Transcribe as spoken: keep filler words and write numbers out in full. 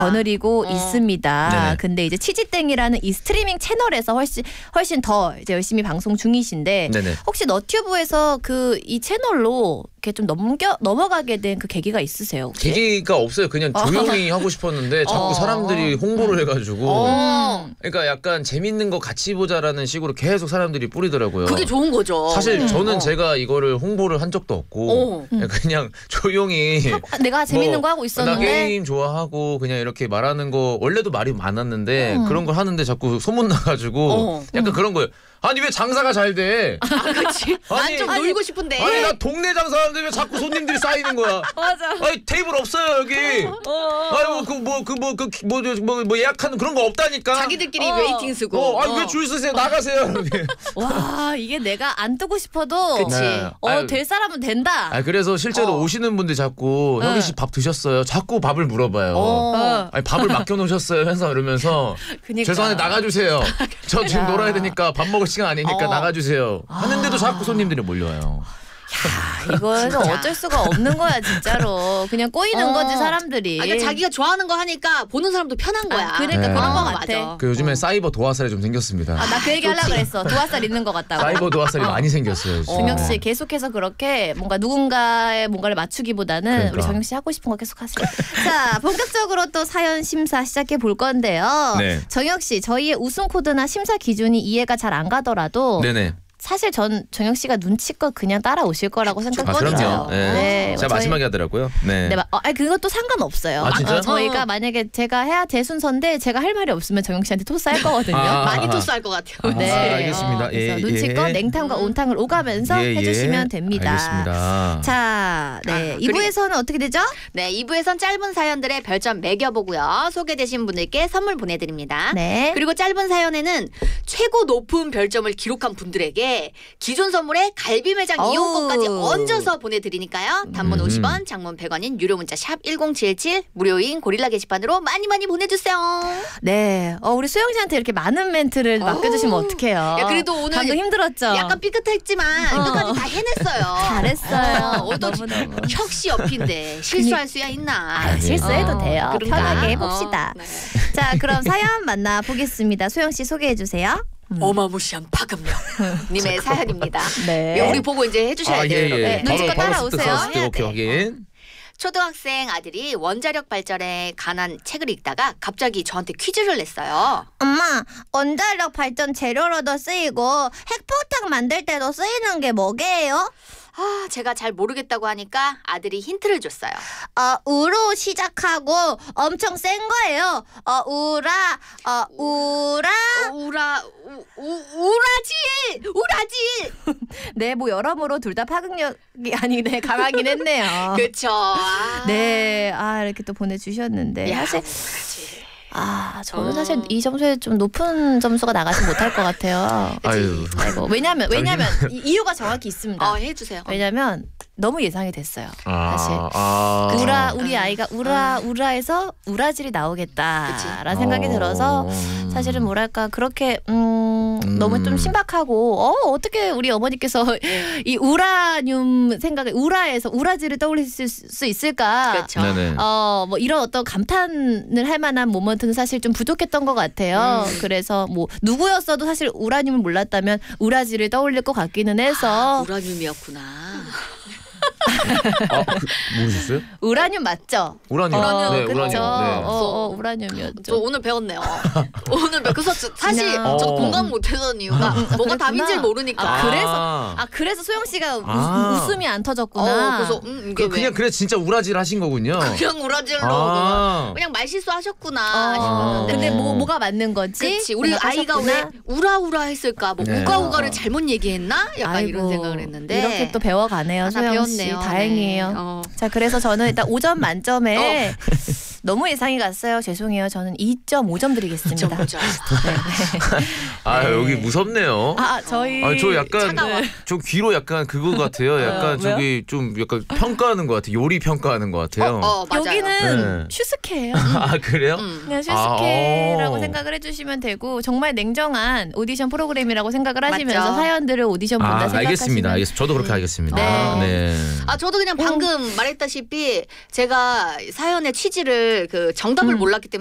거느리고 어. 있습니다. 네네. 근데 이제 치지땡이라는 이 스트리밍 채널에서 훨씬 훨씬 더 이제 열심히 방송 중이신데 네네. 혹시 너튜브에서 그 이 채널로 이렇게 좀 넘겨 넘어가게 된 그 계기가 있으세요? 혹시? 계기가 없어요. 그냥 조용히 하고 싶었는데 자꾸 어. 사람들이 홍보를 해가지고 어. 그러니까 약간 재밌는 거 같이 보자라는 식으로 계속 사람들이 뿌리더라고요. 그게 좋은 거죠. 사실 저는 어. 제가 이거를 홍보를 한 적도 없고 어. 그냥 조용히 아, 내가 재밌는 뭐, 거 하고 나 있었는데 게임 좋아하고 그냥 이렇게 말하는 거 원래도 말이 많았는데 음. 그런 걸 하는데 자꾸 소문 나가지고 어. 약간 그런 거예요. 아니 왜 장사가 잘 돼? 아, 그렇지. 아니, 난 좀 아니, 놀고 싶은데. 아니 나 동네 장사하는데 왜 자꾸 손님들이 쌓이는 거야? 맞아. 아니 테이블 없어요 여기. 아이고 그 뭐 그 뭐 그 뭐 뭐 뭐 예약하는 그런 거 없다니까. 자기들끼리 어. 웨이팅 쓰고. 어, 아니 어. 왜 줄 서세요? 나가세요. 이렇게. 와 이게 내가 안 뜨고 싶어도 그치. 네. 어, 아유. 될 사람은 된다. 아 그래서 실제로 어. 오시는 분들 자꾸 응. 혁이 씨 밥 드셨어요? 자꾸 밥을 물어봐요. 어. 아니 밥을 맡겨 놓으셨어요? 해서 이러면서 그니까. 죄송한데 나가주세요. 저 지금 야. 놀아야 되니까 밥 먹을 시간 아니니까 어. 나가주세요. 하는데도 자꾸 손님들이 몰려와요. 야, 이거는 진짜. 어쩔 수가 없는 거야 진짜로. 그냥 꼬이는 어. 거지 사람들이. 아, 그러니까 자기가 좋아하는 거 하니까 보는 사람도 편한 거야. 아, 그러니까 네. 그런 거 어, 같아. 맞아. 그 요즘에 어. 사이버 도화살이 좀 생겼습니다. 아, 나 그 얘기 하려고 그랬어. 도화살 있는 것 같다고. 사이버 도화살이 많이 생겼어요. 요즘. 정혁 씨 계속해서 그렇게 뭔가 누군가의 뭔가를 맞추기보다는 그러니까. 우리 정혁 씨 하고 싶은 거 계속 하세요. 자, 본격적으로 또 사연 심사 시작해 볼 건데요. 네. 정혁 씨, 저희의 우승 코드나 심사 기준이 이해가 잘 안 가더라도 네네. 사실 전 정혁 씨가 눈치껏 그냥 따라오실 거라고 아 생각하거든요. 그럼요. 네. 네, 제가 저희- 마지막에 하더라고요. 네. 네, 마- 어, 아니 그것도 상관없어요. 아, 진짜요? 어, 저희가 만약에 제가 해야 될 순서인데 제가 할 말이 없으면 정영 씨한테 토스할 거거든요. 아, 많이 아. 토스할 것 같아요. 아, 네. 알겠습니다. 어, 그래서 예, 눈치껏 예. 냉탕과 온탕을 오가면서 예, 예. 해주시면 됩니다. 알겠습니다. 자, 네. 아, 이 부에서는 어떻게 되죠? 네, 이 부에선 짧은 사연들의 별점 매겨보고요. 소개되신 분들께 선물 보내드립니다. 네. 그리고 짧은 사연에는 최고 높은 별점을 기록한 분들에게 기존 선물에 갈비 매장 어우. 이용권까지 얹어서 보내드리니까요. 단문 음. 오십 원, 장문 백 원인 유료 문자 샵 일공칠칠 무료인 고릴라 게시판으로 많이 많이 보내주세요. 네. 어, 우리 수영 씨한테 이렇게 많은 멘트를 맡겨주시면 어우. 어떡해요. 야, 그래도 오늘 방금 힘들었죠? 약간 삐끗했지만 어. 끝까지 다 해냈어요. 잘했어요. 어, 또 너무너무. 혁씨 옆인데 실수할 수야 있나. 아, 실수해도 어, 돼요. 그런가? 편하게 어, 해봅시다. 네. 자, 그럼 사연 만나보겠습니다. 수영 씨 소개해 주세요. 어마무시한 파급력 님의 사연입니다. 네. 예, 우리 보고 이제 해주셔야 아, 돼요. 예, 여러분. 예. 네. 눈치껏 따라오세요. 썼을 때 해야 오케이, 돼. 확인. 초등학생 아들이 원자력 발전에 관한 책을 읽다가 갑자기 저한테 퀴즈를 냈어요. 엄마, 원자력 발전 재료로도 쓰이고 핵폭탄 만들 때도 쓰이는 게 뭐게요? 아, 제가 잘 모르겠다고 하니까 아들이 힌트를 줬어요. 어, 우로 시작하고 엄청 센 거예요. 어, 우라, 어, 우라. 어, 우라, 우, 우, 우라질! 우라질! 네, 뭐 여러모로 둘 다 파급력이 아니네, 강하긴 했네요. 그쵸. 아. 네, 아 이렇게 또 보내주셨는데 야, 사실 우라질. 아 저는 어. 사실 이 점수에 좀 높은 점수가 나가지 못할 것 같아요. 아유. 아이고, 왜냐면 왜냐면 이- 이유가 정확히 있습니다. 어, 해주세요. 왜냐면 너무 예상이 됐어요. 아, 사실. 아. 우라 우리 음. 아이가 우라 아. 우라에서 우라질이 나오겠다라는 그치. 생각이 어. 들어서 사실은 뭐랄까 그렇게 음, 음. 너무 좀 신박하고 어 어떻게 우리 어머니께서 이 우라늄 생각에 우라에서 우라질을 떠올리실 수 있을까? 그렇죠. 네네. 어, 뭐 이런 어떤 감탄을 할 만한 모먼트는 사실 좀 부족했던 것 같아요. 음. 그래서 뭐 누구였어도 사실 우라늄을 몰랐다면 우라질을 떠올릴 것 같기는 해서 아, 우라늄이었구나. 아, 그, 모르셨어요? 우라늄 맞죠? 우라늄. 어, 네, 그쵸? 우라늄. 네. 어, 어, 우라늄이었죠. 저 오늘 배웠네요. 오늘 배웠 그래서 사실 그냥- 저도 어. 공감 못했던 이유가 뭐가 그랬구나. 답인지 모르니까. 아, 그래서 아. 아 그래서 소영 씨가 우, 아. 웃음이 안 어, 터졌구나. 그래서 음, 이게 그, 왜? 그냥 그래 진짜 우라질 하신 거군요. 그냥 우라질로 아. 그냥 말실수 하셨구나 어, 싶었는데. 근데 뭐 뭐가 맞는 거지? 그렇지. 우리 아이가 왜 생각하셨구나. 우라우라 했을까? 뭐 네. 우가우가를 잘못 얘기했나? 약간 이런 아이고, 생각을 했는데. 이렇게 또 배워가네요, 하나 소영 씨. 배웠네요. 다행이에요. 네. 어. 자, 그래서 저는 일단 오 점 만점에 너무 예상이 갔어요. 죄송해요. 저는 이 점 오 점 드리겠습니다. 보자. 아 네. 여기 무섭네요. 아, 저희 아, 저 약간 차가워. 저 귀로 약간 그거 같아요. 약간 왜요? 저기 좀 약간 평가하는 것 같아요. 요리 평가하는 것 같아요. 어, 맞아요. 여기는 네. 슈스케예요. 아 그래요? 음. 그냥 슈스케라고 아, 어. 생각을 해주시면 되고 정말 냉정한 오디션 프로그램이라고 생각을 하시면서 맞죠. 사연들을 오디션 본다 아 생각하시면 알겠습니다. 알겠습니다. 저도 그렇게 하겠습니다. 네. 네. 아 저도 그냥 방금 말했다시피 제가 사연의 취지를 사실 그 정답을 음. 몰랐기 때문에